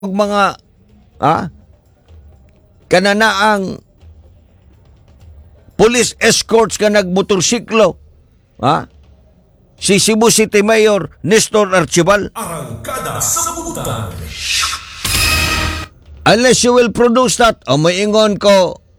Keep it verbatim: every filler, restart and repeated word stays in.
mga ah, kananaang police escorts ka nagmotorsiklo. Ha? Si Cebu City Mayor Nestor Archibal. Arangkada sa Bubutan. Unless you will produce that, o may ingon ko,